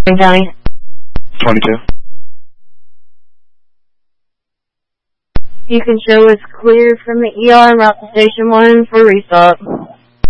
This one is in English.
County. 22. You can show us clear from the ER and route to Station 1 for restock.